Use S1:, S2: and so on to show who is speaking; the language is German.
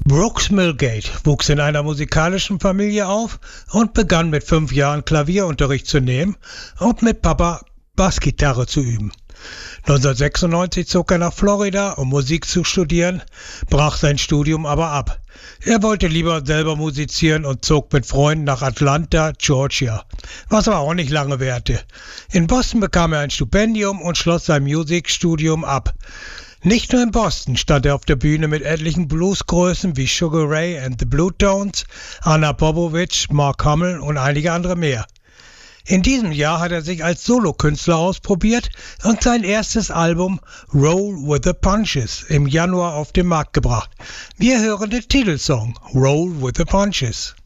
S1: Brooks Milgate wuchs in einer musikalischen Familie auf und begann mit 5 Jahren Klavierunterricht zu nehmen und mit Papa Bassgitarre zu üben. 1996 zog er nach Florida, um Musik zu studieren, brach sein Studium aber ab. Er wollte lieber selber musizieren und zog mit Freunden nach Atlanta, Georgia, was aber auch nicht lange währte. In Boston bekam er ein Stipendium und schloss sein Musikstudium ab. Nicht nur in Boston stand er auf der Bühne mit etlichen Bluesgrößen wie Sugar Ray and the Bluetones, Anna Bobovich, Mark Hummel und einige andere mehr. In diesem Jahr hat er sich als Solokünstler ausprobiert und sein erstes Album Roll with the Punches im Januar auf den Markt gebracht. Wir hören den Titelsong Roll with the Punches.